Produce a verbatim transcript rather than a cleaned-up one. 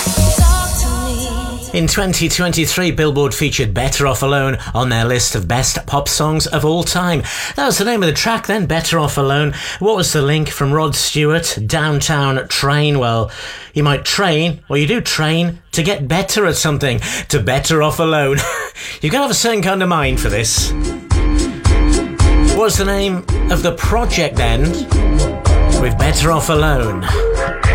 In twenty twenty-three, Billboard featured Better Off Alone on their list of best pop songs of all time. That was the name of the track then, Better Off Alone. What was the link from Rod Stewart? Downtown Train. Well, you might train, or you do train, to get better at something. To Better Off Alone. You've got to have a certain kind of mind for this. What was the name of the project then with Better Off Alone?